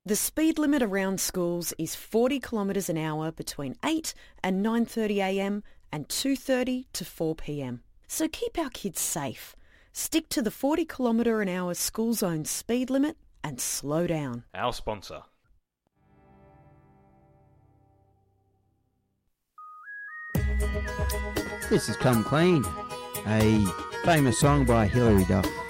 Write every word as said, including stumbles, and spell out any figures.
The speed limit around schools is forty kilometres an hour between eight and nine thirty a m and two thirty to four p m. So keep our kids safe. Stick to the forty kilometre an hour school zone speed limit and slow down. Our sponsor. This is Come Clean, a famous song by Hilary Duff.